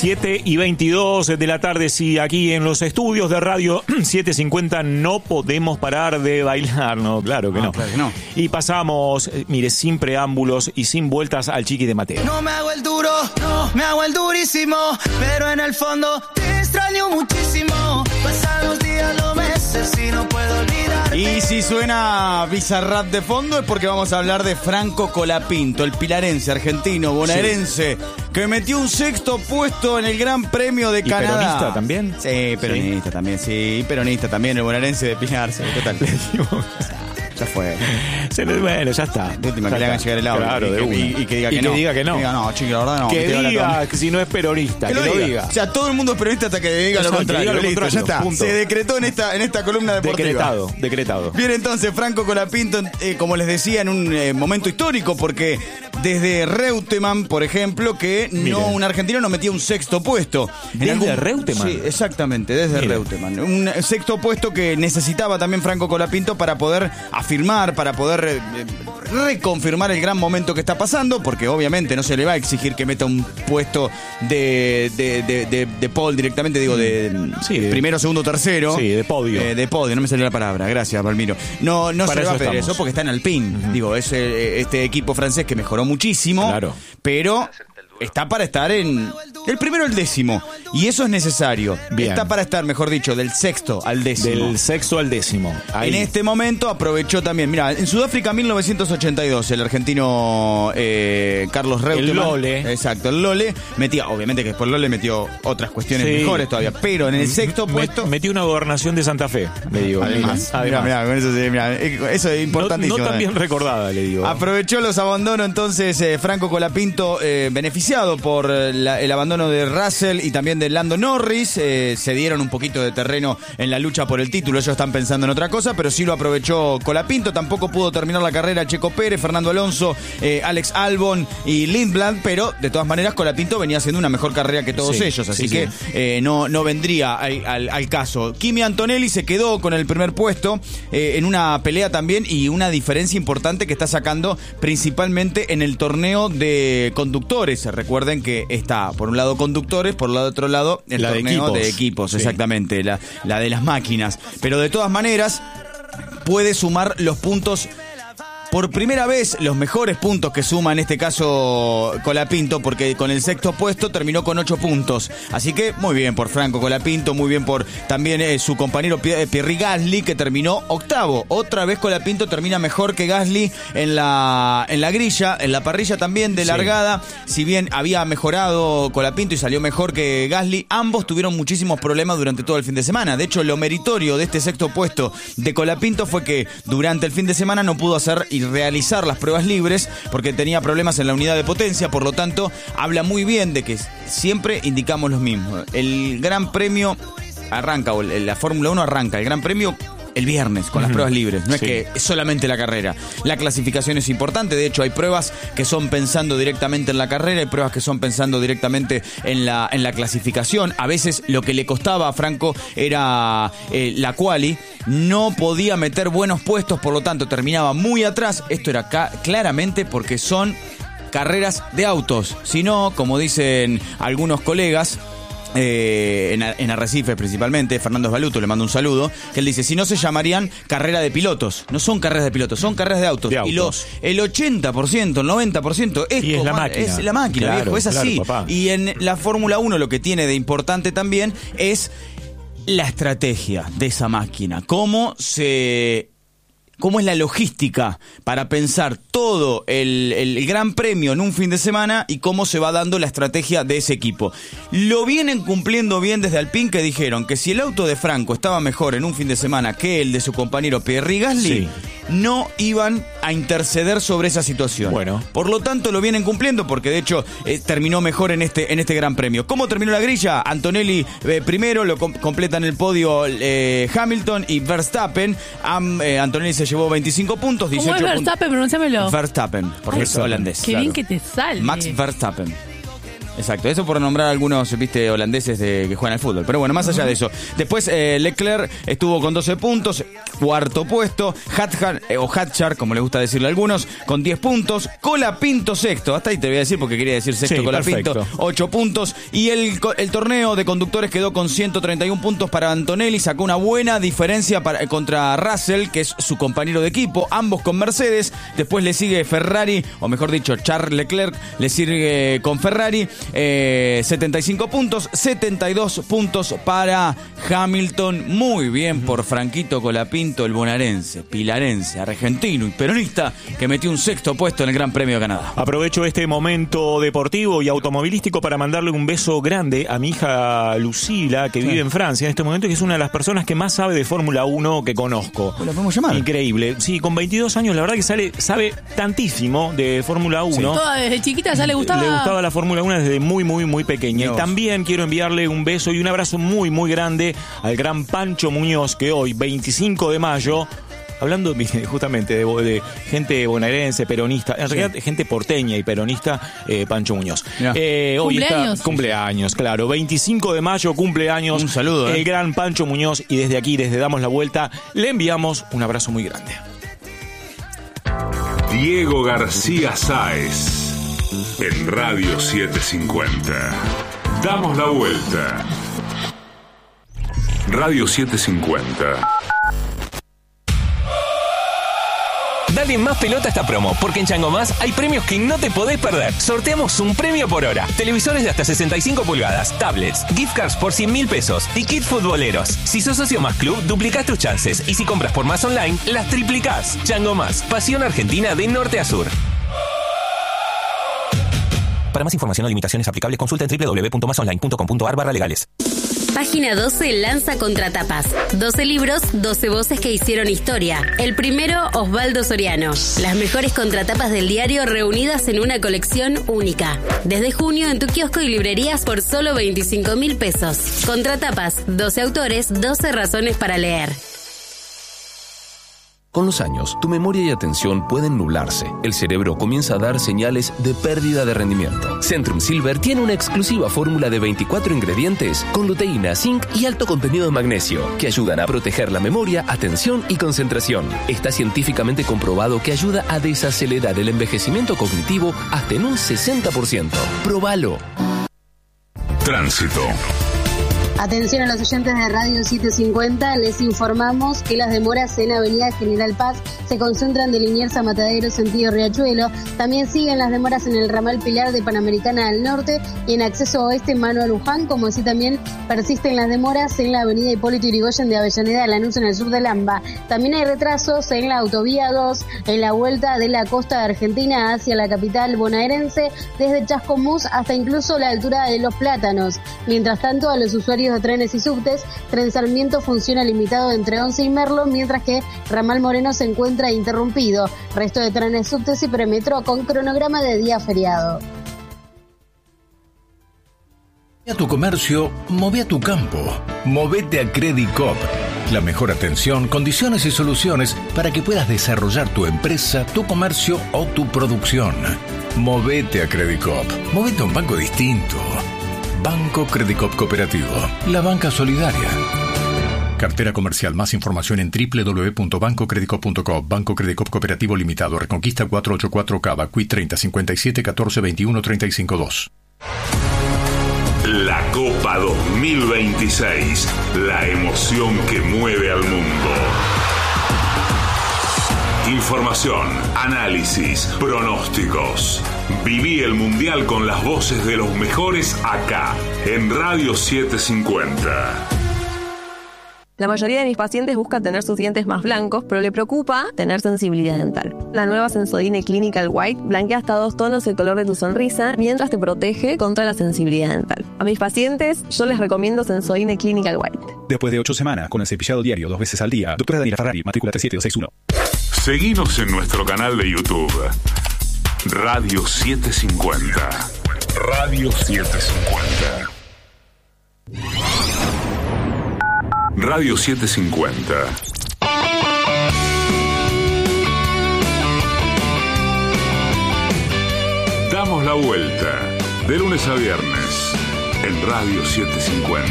7:22 de la tarde, sí, aquí en los estudios de Radio 750 no podemos parar de bailar, no, claro que no. Claro que no. Y pasamos, mire, sin preámbulos y sin vueltas al Chiqui de Mateo. No me hago el duro, no me hago el durísimo, pero en el fondo te extraño muchísimo. Pasan los días, los meses y no puedo olvidarte. Y si suena Bizarrap de fondo es porque vamos a hablar de Franco Colapinto, el pilarense, argentino, bonaerense, que metió un sexto puesto en el Gran Premio de Canadá. ¿Peronista también? Sí, peronista también, sí, peronista también, el bonaerense de Pilar, sí, total. Ya fue. Bueno, ya está. De última, que le hagan llegar el audio. Claro, y que diga que no. Que diga que no. Que diga, no, chico, la verdad no. Que diga que si no es peronista, que lo diga. O sea, todo el mundo es peronista hasta que diga lo contrario. Listo, ya está. Punto. Se decretó en esta columna deportiva. Decretado. Bien, entonces, Franco Colapinto, como les decía, en un momento histórico, porque desde Reutemann, por ejemplo, que un argentino no metía un sexto puesto. ¿Desde Reutemann? Sí, exactamente, desde Reutemann. Un sexto puesto que necesitaba también Franco Colapinto para poder afirmar, para poder reconfirmar el gran momento que está pasando, porque obviamente no se le va a exigir que meta un puesto de pole directamente, digo, de primero, segundo, tercero. Sí, de podio. De podio, no me salió la palabra, gracias, Palmiro. No se le va a pedir eso porque está en Alpine. Digo, es este equipo francés que mejoró muchísimo, claro, pero está para estar en el primero al décimo, y eso es necesario. Bien. Está para estar, mejor dicho, del sexto al décimo. Del sexto al décimo. Ahí. En este momento aprovechó también, mira, en Sudáfrica 1982, el argentino Carlos Reutemann. El Lole. Exacto, el Lole metía, obviamente que después Lole metió otras cuestiones mejores todavía, pero en el sexto puesto... Metió una gobernación de Santa Fe, le digo. Además. Mirá, con eso, eso es importantísimo. No tan bien recordada, le digo. Aprovechó los abandonos entonces Franco Colapinto, beneficiado por el abandono de Russell y también de Lando Norris. Se dieron un poquito de terreno en la lucha por el título. Ellos están pensando en otra cosa, pero sí lo aprovechó Colapinto. Tampoco pudo terminar la carrera Checo Pérez, Fernando Alonso, Alex Albon y Lindblad, pero de todas maneras Colapinto venía haciendo una mejor carrera que todos ellos, así que no vendría al caso. Kimi Antonelli se quedó con el primer puesto en una pelea también, y una diferencia importante que está sacando principalmente en el torneo de conductores. Recuerden que está por un lado conductores, por el otro lado el torneo de equipos, exactamente, la de las máquinas. Pero de todas maneras puede sumar los puntos. Por primera vez, los mejores puntos que suma en este caso Colapinto, porque con el sexto puesto terminó con 8 puntos. Así que muy bien por Franco Colapinto, muy bien por también su compañero Pierre Gasly, que terminó octavo. Otra vez Colapinto termina mejor que Gasly en la grilla, en la parrilla también de largada. Si bien había mejorado Colapinto y salió mejor que Gasly, ambos tuvieron muchísimos problemas durante todo el fin de semana. De hecho, lo meritorio de este sexto puesto de Colapinto fue que durante el fin de semana no pudo hacer y realizar las pruebas libres porque tenía problemas en la unidad de potencia. Por lo tanto, habla muy bien de que siempre indicamos lo mismo. El Gran Premio arranca, o la Fórmula 1 arranca el Gran Premio el viernes con las pruebas libres. No es que es solamente la carrera. La clasificación es importante. De hecho, hay pruebas que son pensando directamente en la carrera, hay pruebas que son pensando directamente en la clasificación. A veces lo que le costaba a Franco era la quali. No podía meter buenos puestos, por lo tanto terminaba muy atrás. Esto era claramente porque son carreras de autos. Si no, como dicen algunos colegas, en Arrecife principalmente, Fernando Esbaluto, le mando un saludo, que él dice, si no se llamarían carrera de pilotos. No son carreras de pilotos, son carreras de autos. Y el 80%, el 90% es la máquina. Es la máquina, claro, viejo, es así. Claro, y en la Fórmula 1 lo que tiene de importante también es la estrategia de esa máquina. Cómo es la logística para pensar todo el Gran Premio en un fin de semana y cómo se va dando la estrategia de ese equipo. Lo vienen cumpliendo bien desde Alpine, que dijeron que si el auto de Franco estaba mejor en un fin de semana que el de su compañero Pierre Gasly, no iban a interceder sobre esa situación. Bueno. Por lo tanto, lo vienen cumpliendo porque de hecho terminó mejor en este Gran Premio. ¿Cómo terminó la grilla? Antonelli primero, lo completan el podio Hamilton y Verstappen. Antonelli se llevó 25 puntos, 18 ¿Cómo es Verstappen? Pronúnciamelo. Verstappen, porque es holandés. Qué bien que te sale. Max Verstappen. Exacto, eso por nombrar algunos, holandeses que juegan al fútbol. Pero bueno, más allá de eso. Después Leclerc estuvo con 12 puntos, cuarto puesto. Hadjar, como le gusta decirle a algunos, con 10 puntos. Colapinto sexto, hasta ahí te voy a decir porque quería decir sexto. Sí, Colapinto, perfecto. 8 puntos. Y el torneo de conductores quedó con 131 puntos para Antonelli. Sacó una buena diferencia contra Russell, que es su compañero de equipo, ambos con Mercedes. Después le sigue Ferrari, o mejor dicho, Charles Leclerc le sigue con Ferrari. 75 puntos, 72 puntos para Hamilton. Muy bien por Franquito Colapinto, el bonaerense, pilarense, argentino y peronista, que metió un sexto puesto en el Gran Premio de Canadá. Aprovecho este momento deportivo y automovilístico para mandarle un beso grande a mi hija Lucila, que vive en Francia en este momento, que es una de las personas que más sabe de Fórmula 1 que conozco. ¿La podemos llamar? Increíble. Sí, con 22 años, la verdad que sabe tantísimo de Fórmula 1. Sí. Toda desde chiquita ya le gustaba. Le gustaba la Fórmula 1 desde muy pequeña. Dios. Y también quiero enviarle un beso y un abrazo muy grande al gran Pancho Muñoz, que hoy, 25 de mayo, hablando justamente de gente bonaerense, peronista, en realidad gente porteña y peronista, Pancho Muñoz. Hoy está cumpleaños, claro. 25 de mayo, cumpleaños. Un saludo. El gran Pancho Muñoz, y desde aquí, desde Damos la Vuelta, le enviamos un abrazo muy grande. Diego García Sáez en Radio 750. Damos la Vuelta. Radio 750. Dale más pelota a esta promo, porque en Chango Más hay premios que no te podés perder. Sorteamos un premio por hora. Televisores de hasta 65 pulgadas, tablets, gift cards por 100.000 pesos y kit futboleros. Si sos socio Más Club, duplicás tus chances. Y si compras por Más Online, las triplicás. Chango Más, pasión argentina de norte a sur. Para más información o limitaciones aplicables, consulta en www.masonline.com.ar/legales. Página 12 lanza Contratapas. 12 libros, 12 voces que hicieron historia. El primero, Osvaldo Soriano. Las mejores contratapas del diario reunidas en una colección única. Desde junio en tu kiosco y librerías por solo 25.000 pesos. Contratapas, 12 autores, 12 razones para leer. Con los años, tu memoria y atención pueden nublarse. El cerebro comienza a dar señales de pérdida de rendimiento. Centrum Silver tiene una exclusiva fórmula de 24 ingredientes con luteína, zinc y alto contenido de magnesio que ayudan a proteger la memoria, atención y concentración. Está científicamente comprobado que ayuda a desacelerar el envejecimiento cognitivo hasta en un 60%. Probalo. Tránsito. Atención a los oyentes de Radio 750, les informamos que las demoras en Avenida General Paz se concentran de Liniers a Matadero, sentido Riachuelo. También siguen las demoras en el ramal Pilar de Panamericana al norte y en acceso oeste Manuel Luján, como así también persisten las demoras en la Avenida Hipólito Yrigoyen de Avellaneda a Lanús en el sur de Lamba. También hay retrasos en la Autovía 2 en la vuelta de la costa de Argentina hacia la capital bonaerense, desde Chascomús hasta incluso la altura de Los Plátanos. Mientras tanto, a los usuarios de trenes y subtes, Tren Sarmiento funciona limitado entre Once y Merlo, mientras que Ramal Moreno se encuentra interrumpido. Resto de trenes, subtes y premetro con cronograma de día feriado. A tu comercio, move a tu campo. Movete a Credicop. La mejor atención, condiciones y soluciones para que puedas desarrollar tu empresa, tu comercio o tu producción. Movete a Credicop. Movete a un banco distinto. Banco Credicop Cooperativo, la banca solidaria. Cartera comercial. Más información en www.bancocredicop.com. Banco Credicop Cooperativo Limitado. Reconquista 484 Cava. Cuit 30 57 14 21 35 2. La Copa 2026. La emoción que mueve al mundo. Información, análisis, pronósticos. Viví el Mundial con las voces de los mejores acá, en Radio 750. La mayoría de mis pacientes busca tener sus dientes más blancos, pero le preocupa tener sensibilidad dental. La nueva Sensodyne Clinical White blanquea hasta 2 tonos el color de tu sonrisa, mientras te protege contra la sensibilidad dental. A mis pacientes, yo les recomiendo Sensodyne Clinical White. Después de 8 semanas, con el cepillado diario 2 veces al día, doctora Daniela Ferrari, matrícula 37261. Seguinos en nuestro canal de YouTube. Radio 750. Radio 750. Radio 750. Damos la vuelta. De lunes a viernes, en Radio 750.